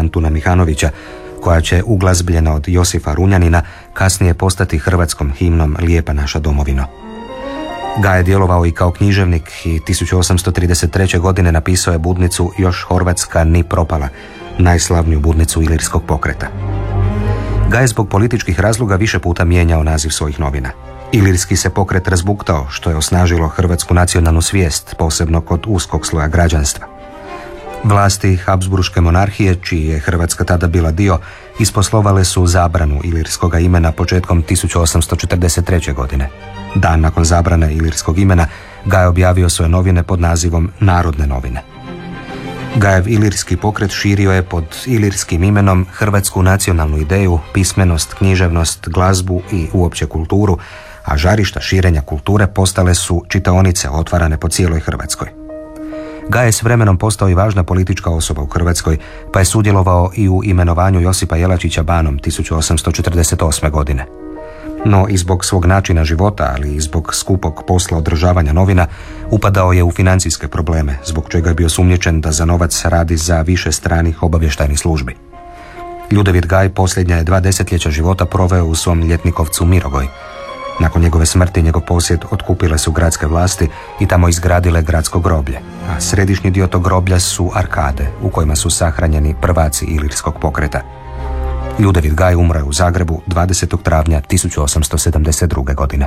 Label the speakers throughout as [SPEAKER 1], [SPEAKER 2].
[SPEAKER 1] Antuna Mihanovića, koja će uglazbljena od Josifa Runjanina kasnije postati hrvatskom himnom Lijepa naša domovino. Gaj je djelovao i kao književnik i 1833. godine napisao je budnicu Još Horvatska ni propala, najslavniju budnicu ilirskog pokreta. Gaj je zbog političkih razloga više puta mijenjao naziv svojih novina. Ilirski se pokret razbuktao, što je osnažilo hrvatsku nacionalnu svijest, posebno kod uskog sloja građanstva. Vlasti Habsburške monarhije, čiji je Hrvatska tada bila dio, isposlovale su zabranu ilirskoga imena početkom 1843. godine. Dan nakon zabrane ilirskog imena, Gaj objavio svoje novine pod nazivom Narodne novine. Gajev ilirski pokret širio je pod ilirskim imenom hrvatsku nacionalnu ideju, pismenost, književnost, glazbu i uopće kulturu, a žarišta širenja kulture postale su čitaonice otvarane po cijeloj Hrvatskoj. Gaj je s vremenom postao i važna politička osoba u Hrvatskoj, pa je sudjelovao i u imenovanju Josipa Jelačića banom 1848. godine. No i zbog svog načina života, ali i zbog skupog posla održavanja novina, upadao je u financijske probleme, zbog čega je bio sumnjičen da za novac radi za više stranih obavještajnih službi. Ljudevit Gaj posljednja je 2 desetljeća života proveo u svom ljetnikovcu Mirogoj. Nakon njegove smrti njegov posjed otkupile su gradske vlasti i tamo izgradile gradsko groblje, a središnji dio tog groblja su arkade u kojima su sahranjeni prvaci ilirskog pokreta. Ljudevit Gaj umro je u Zagrebu 20. travnja 1872. godine.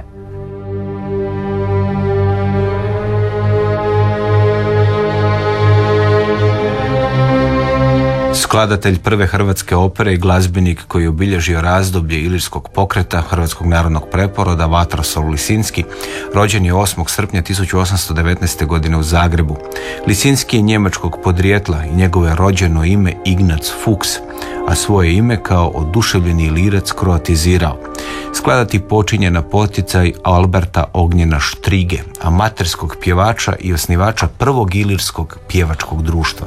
[SPEAKER 2] Skladatelj prve hrvatske opere i glazbenik koji je obilježio razdoblje ilirskog pokreta Hrvatskog narodnog preporoda Vatroslav Lisinski, rođen je 8. srpnja 1819. godine u Zagrebu. Lisinski je njemačkog podrijetla i njegovo je rođeno ime Ignaz Fuchs, a svoje ime kao oduševljeni ilirac kroatizirao. Skladati počinje na poticaj Alberta Ognjena Štrige, amaterskog pjevača i osnivača prvog ilirskog pjevačkog društva.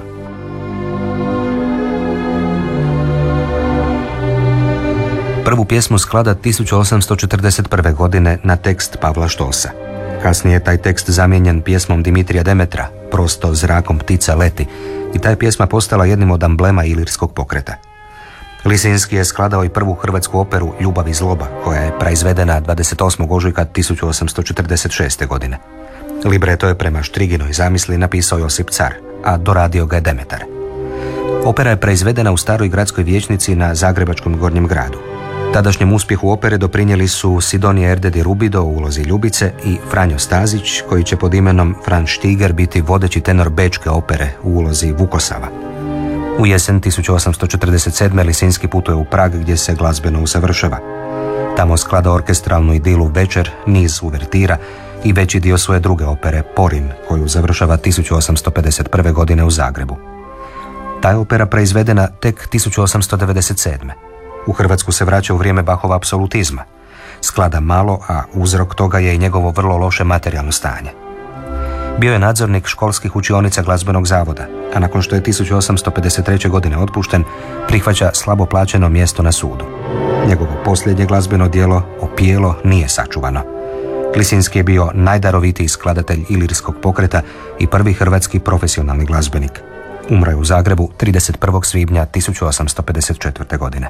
[SPEAKER 1] Prvu pjesmu sklada 1841. godine na tekst Pavla Štosa. Kasnije je taj tekst zamijenjen pjesmom Dimitrija Demetra, Prosto zrakom ptica leti, i ta je pjesma postala jednim od amblema ilirskog pokreta. Lisinski je skladao i prvu hrvatsku operu Ljubav i zloba, koja je proizvedena 28. ožujka 1846. godine. Libreto je prema Štriginoj zamisli napisao Josip Car, a doradio ga je Demetar. Opera je proizvedena u staroj gradskoj vijećnici na zagrebačkom Gornjem gradu. Tadašnjem uspjehu opere doprinijeli su Sidonija Erdedi Rubido u ulozi Ljubice i Franjo Stazić, koji će pod imenom Franz Stiger biti vodeći tenor bečke opere u ulozi Vukosava. U jesen 1847. Lisinski putuje u Prag gdje se glazbeno usavršava. Tamo sklada orkestralnu idilu Večer, niz uvertira i veći dio svoje druge opere Porin, koju završava 1851. godine u Zagrebu. Ta je opera proizvedena tek 1897. U Hrvatsku se vraća u vrijeme Bachova apsolutizma. Sklada malo, a uzrok toga je i njegovo vrlo loše materijalno stanje. Bio je nadzornik školskih učionica glazbenog zavoda, a nakon što je 1853. godine otpušten, prihvaća slabo plaćeno mjesto na sudu. Njegovo posljednje glazbeno djelo, Opijelo, nije sačuvano. Lisinski je bio najdarovitiji skladatelj ilirskog pokreta i prvi hrvatski profesionalni glazbenik. Umro je u Zagrebu 31. svibnja 1854. godine.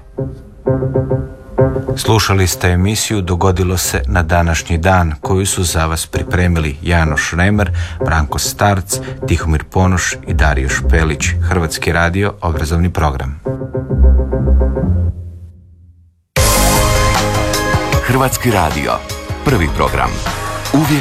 [SPEAKER 2] Slušali ste emisiju Dogodilo se na današnji dan, koju su za vas pripremili Janoš Remer, Branko Starc, Tihomir Ponoš i Dario Špelić. Hrvatski radio, obrazovni program.
[SPEAKER 3] Hrvatski radio, prvi program. Uvijek